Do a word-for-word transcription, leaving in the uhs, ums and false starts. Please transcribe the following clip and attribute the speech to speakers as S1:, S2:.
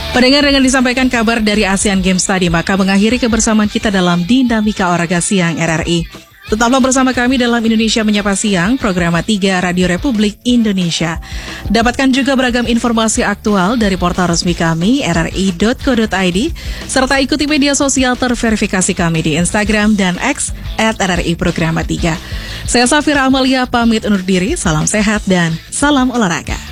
S1: Pendengar, dengan disampaikan kabar dari Asian Games tadi, maka mengakhiri kebersamaan kita dalam Dinamika Olahraga Siang R R I. Tetaplah bersama kami dalam Indonesia Menyapa Siang, program tiga Radio Republik Indonesia. Dapatkan juga beragam informasi aktual dari portal resmi kami, r r i dot co dot i d, serta ikuti media sosial terverifikasi kami di Instagram dan X at R R I Programa tiga. Saya Safira Amalia pamit undur diri, salam sehat dan salam olahraga.